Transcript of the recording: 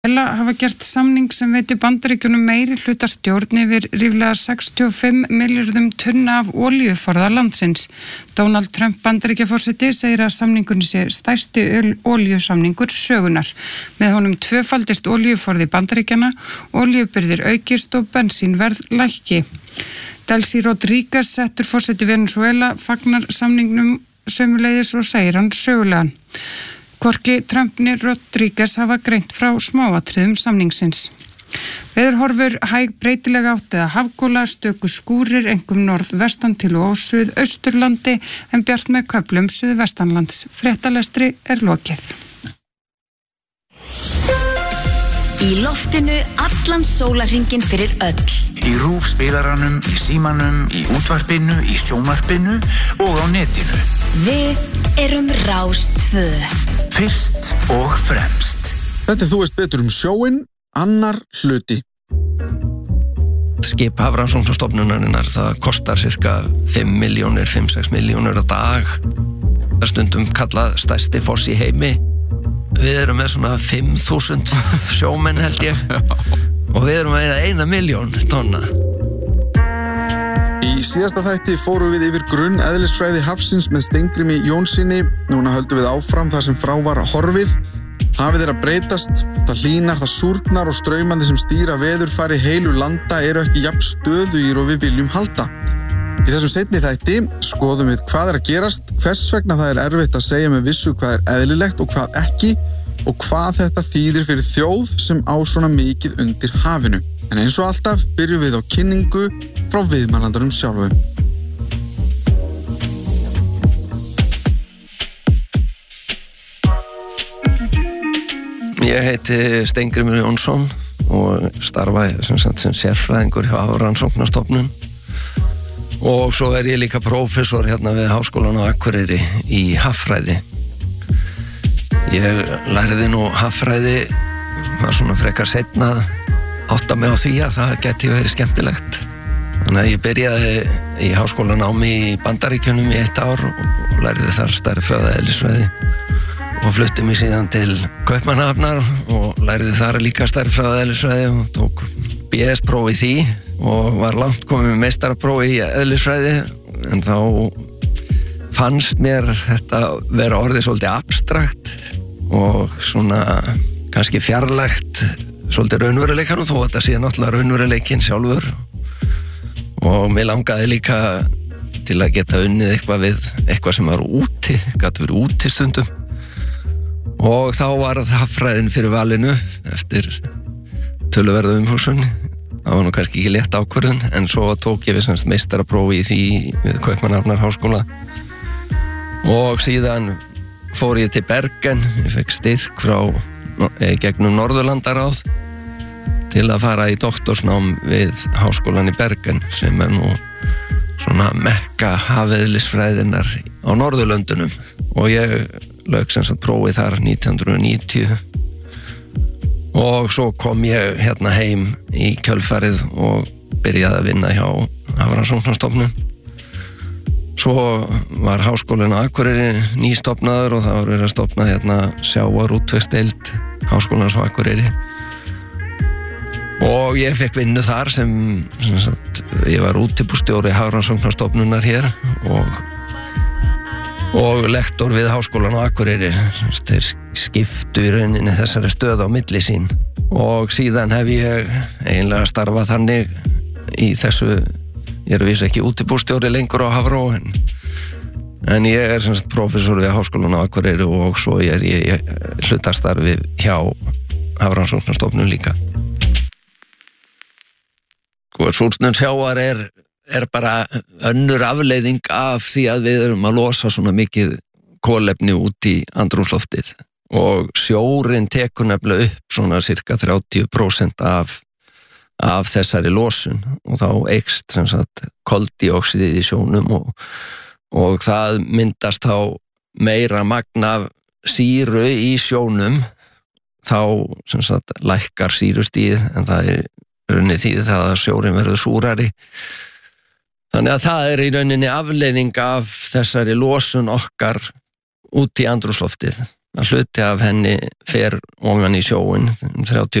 hafa gert samning sem veitir Bandaríkjunum meiri hluta stjórn yfir ríflega 65 milljörðum tunna af olíuforða landsins. Donald Trump Bandaríkjaforseti segir að samningunni sé stærsti olíusamningur sögunar. Með honum tvöfaldist olíuforði Bandaríkjana, olíubirgðir aukist og bensínverð lækki. Delcy Rodríguez settur forseti Venezuela fagnar samningnum sömuleiðis og segir hann sögulegan. Hvorki Trump né Rodríguez hafa greint frá smáatriðum samningsins. Veðurhorfur hæg breytilega átt eða hafgóla, stöku skúrir, einkum norðvestan til og á suðausturlandi en bjart með köflum suðvestanlands. Fréttalestri er lokið. Í loftinu allan sólarhringinn fyrir öll. Í RÚV spilaranum, í símanum, í útvarpinu, í sjónvarpinu og á netinu. Við erum Rás 2. Fyrst og fremst. Þetta þú veist betur sjóinn, annar hluti. Skip Hafrannsóknastofnunarinnar, það kostar cirka 5-6 milljónir á dag. Það stundum kallað stærsti foss í heimi. Við erum með svona 5.000 sjómenn held ég og við erum með 1 milljón tonna. Í síðasta þætti fórum við yfir grunneðlisfræði hafsins með Steingrími Jónssyni. Núna höldum við áfram þar sem frá var horfið. Hafið er að breytast, það hlýnar, það súrnar og straumandi sem stýra veðurfari heilu landa eru ekki jafn stöðugir og við viljum halda. Í þessum seinni þætti skoðum við hvað er að gerast, hvers vegna það er erfitt að segja með vissu hvað er eðlilegt og hvað ekki og hvað þetta þýðir fyrir þjóð sem á svona mikið undir hafinu. En eins og alltaf byrjum við á kynningu frá viðmælandanum sjálfum. Ég heiti Steingrímur Jónsson og starfa sem sérfræðingur hjá Hafrannsóknastofnun. Og svo ég líka prófessor hérna við Háskólann á Akureyri í haffræði. Ég læriði nú haffræði, var svona frekar seinna átta mig á því að það geti verið skemmtilegt. Þannig að ég byrjaði í háskólanámi í Bandaríkjunum í 1 ár og læriði þar stærðfræði eðlisfræði og flutti mig síðan til Kaupmannahafnar og læriði þar líka stærðfræði eðlisfræði og tók BS-próf í því og var langt komið með meistaraprófi í eðlisfræði en þá fannst mér þetta vera orðið svolítið abstrakt og svona kannski fjarlægt svolítið raunveruleikanum þó þetta sé náttúrulega raunveruleikinn sjálfur og mér langaði líka til að geta unnið eitthvað sem var úti, gat verið úti stundum og þá var haffræðin fyrir valinu eftir töluverða umhugsun. Það var nú kannski ekki létt ákvörðun en svo tók ég við meistaraprófi í því við Kaupmannahafnar háskóla og síðan fór ég til Bergen. Ég fekk styrk frá gegnum Norðurlandaráð til að fara í doktorsnám við háskólan í Bergen sem nú svona mekka hafeðlisfræðinnar á Norðurlöndunum og ég lauk prófið þar 1990 og svo kom ég hérna heim í kjölfarið og byrjaði að vinna hjá Hafrannsóknastofnun. Svo var Háskólinn á Akureyri nýstofnaður og það var verið að stofna hérna sjávarútvegsdeild Háskólans á Akureyri. Og ég fekk vinnu þar sem ég var útibússtjóri Hafrannsóknastofnunar hér og lektor við Háskólann á Akureyri. Þeir skiptu í rauninni þessari stöð á milli sín og síðan hef ég eiginlega starfað þannig í þessu, ég er vissu ekki útibússtjóri lengur á Hafró en ég er prófessor við Háskólann á Akureyri og svo ég hlutastarfi hjá Hafrannsóknastofnun líka. Súrnun sjávar er bara önnur afleiðing af því að við erum að losa svona mikið kolefni út í andrúmsloftið og sjórinn tekur nefnilega upp svona cirka 30% af þessari losun og þá eykst koldíoxíðið í sjónum og það myndast þá meira magn af sýru í sjónum þá lækkar sýrustigið en það er rauninni því það að sjórinn verður súrari. Þannig að það er í rauninni afleiðing af þessari losun okkar út í andrúmsloftið að hluti af henni fer ofan í sjóin 30